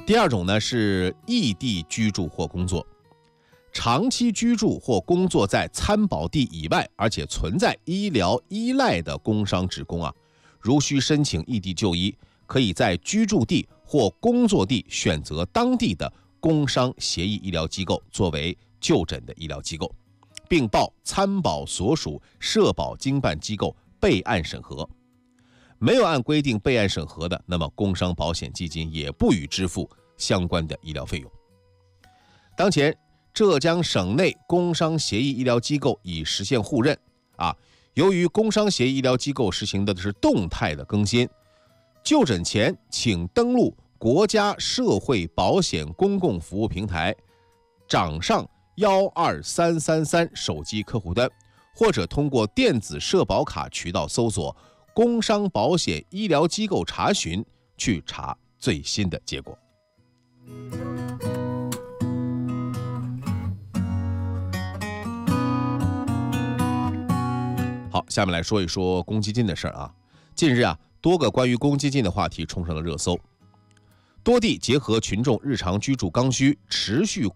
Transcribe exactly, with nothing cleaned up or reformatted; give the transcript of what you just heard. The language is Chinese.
第二种呢是异地居住或工作，长期居住或工作在参保地以外，而且存在医疗依赖的工伤职工啊，如需申请异地就医，可以在居住地或工作地选择当地的工伤协议医疗机构作为就诊的医疗机构，并报参保所属社保经办机构备案审核。没有按规定备案审核的，那么工伤保险基金也不予支付相关的医疗费用。当前浙江省内工伤协议医疗机构已实现互认啊，由于工伤协议医疗机构实行的是动态的更新，就诊前请登录国家社会保险公共服务平台掌上幺二三三三手机客户端，或者通过电子社保卡渠道搜索工伤保险医疗机构查询，去查最新的结果。好，下面来说一说公积金的事儿啊。近日啊，多个关于公积金的话题冲上了热搜，多地结合群众日常居住刚需，持续